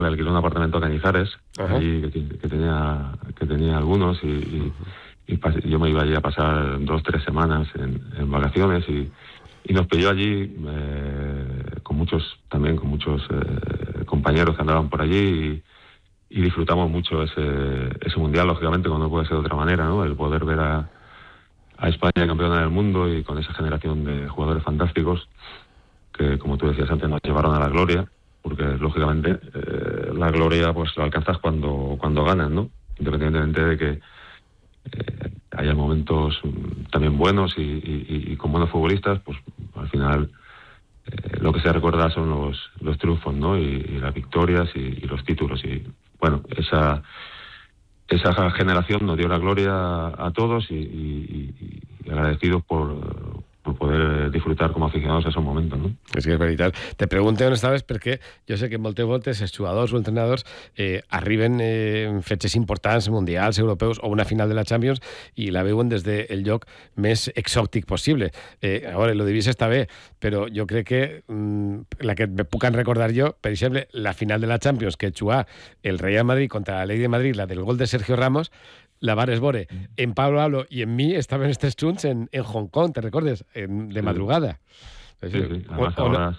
le alquilé un apartamento a Cañizares, Ajá. allí que tenía algunos, y yo me iba allí a pasar 2-3 semanas en vacaciones, y nos pilló allí con muchos compañeros que andaban por allí, y disfrutamos mucho ese mundial, lógicamente, como no puede ser de otra manera, ¿no? El poder ver a España campeona del mundo y con esa generación de jugadores fantásticos que, como tú decías antes, nos llevaron a la gloria, porque lógicamente la gloria pues la alcanzas cuando ganas, ¿no? Independientemente de que haya momentos también buenos y con buenos futbolistas, pues al final lo que se recuerda son los triunfos, ¿no? Y las victorias y los títulos. Y bueno, esa generación nos dio la gloria a todos y agradecidos por poder disfrutar com a aficionados esos momentos, no? És que és veritat. Te pregunto on estaves perquè jo sé que moltes voltes els jugadors o entrenadors arriben en fetges importants, mundials, europeus o una final de la Champions i la veuen des del lloc més exòtic possible. A veure, el divís està bé, però jo crec que la que me puc recordar jo, per exemple, la final de la Champions que jugà el Real Madrid contra la Ley de Madrid, la del gol de Sergio Ramos, la vares veure en Pablo i en mi estaven estos junts en Hong Kong, te recordes? De madrugada. Sí. Además,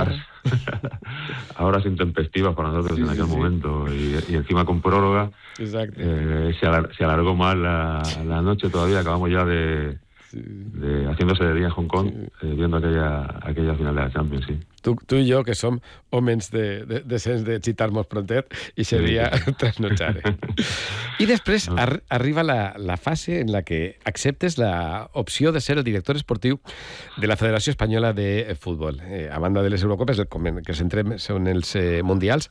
horas intempestivas para nosotros en aquel momento y encima con prórroga. Exacto. Se alargó más la noche todavía. Acabamos ya haciéndose de día en Hong Kong, viendo aquella final de la Champions, sí. Tu i jo, que som homes de sens de xitar-nos prontet, i seria trasnotxar. I després arriba la fase en la que acceptes la opció de ser el director esportiu de la Federació Espanyola de Futbol. A banda de les Eurocopes, que centrem són els mundials,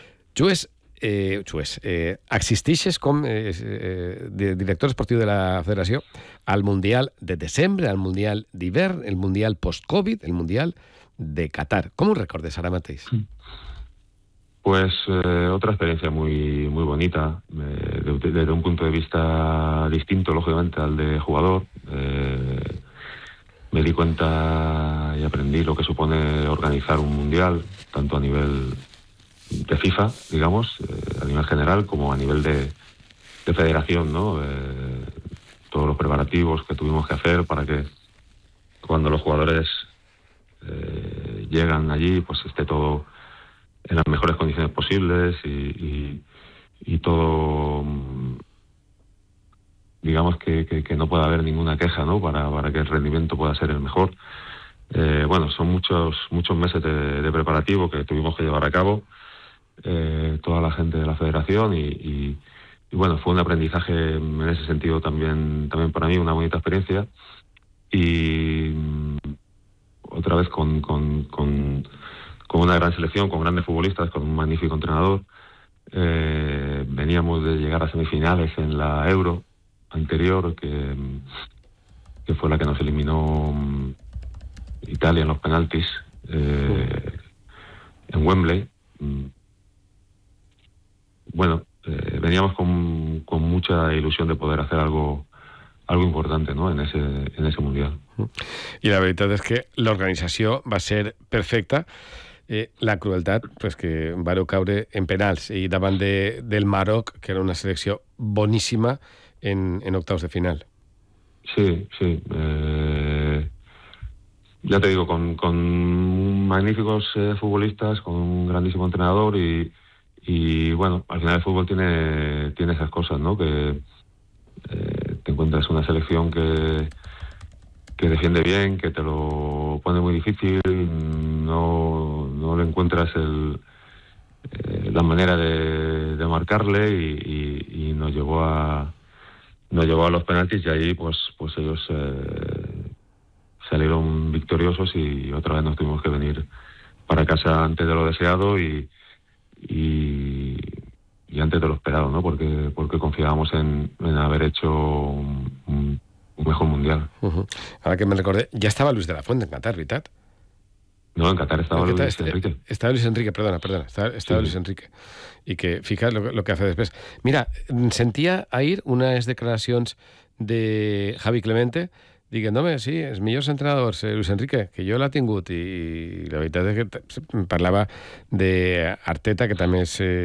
existeixes com director esportiu de la Federació al Mundial de desembre, al Mundial d'hivern, el Mundial post-Covid, el Mundial de Qatar. ¿Cómo recordes ahora mateix? Pues otra experiencia muy muy bonita, desde un punto de vista distinto, lógicamente, al de jugador. Me di cuenta y aprendí lo que supone organizar un mundial, tanto a nivel de FIFA, digamos, a nivel general, como a nivel de federación, ¿no? Todos los preparativos que tuvimos que hacer para que cuando los jugadores llegan allí, pues esté todo en las mejores condiciones posibles y todo, digamos que no pueda haber ninguna queja, ¿no? Para que el rendimiento pueda ser el mejor. Bueno, son muchos meses de preparativo que tuvimos que llevar a cabo, toda la gente de la federación y bueno, fue un aprendizaje en ese sentido también para mí, una bonita experiencia. Y otra vez con una gran selección, con grandes futbolistas, con un magnífico entrenador. Veníamos de llegar a semifinales en la Euro anterior, que fue la que nos eliminó Italia en los penaltis en Wembley. Bueno, veníamos con mucha ilusión de poder hacer algo importante, ¿no? en ese mundial. I la veritat és que l'organització va ser perfecta. La crueltat, pues que vareu caure en penals i davant del Marroc, que era una selecció boníssima en octavos de final. Sí. Ya te digo, con magníficos futbolistas, con un grandísimo entrenador y bueno, al final el fútbol tiene esas cosas, ¿no? Que te encuentras una selección que defiende bien, que te lo pone muy difícil, no le encuentras la manera de marcarle y nos llevó a los penaltis y ahí pues ellos salieron victoriosos y otra vez nos tuvimos que venir para casa antes de lo deseado y antes de lo esperado, ¿no? Porque confiábamos en haber hecho un mejor mundial. Ahora que me recordé, ya estaba Luis de la Fuente en Qatar, ¿verdad? No, en Qatar estaba Luis Enrique. Estaba Luis Enrique, perdona. Estaba Luis Enrique. I que, fica lo que hace després. Mira, sentia ahir unes declaracions de Javi Clemente dient, home, sí, els millors entrenadors, Luis Enrique, que jo l'ha tingut, i la veritat és que parlava d'Arteta, que també és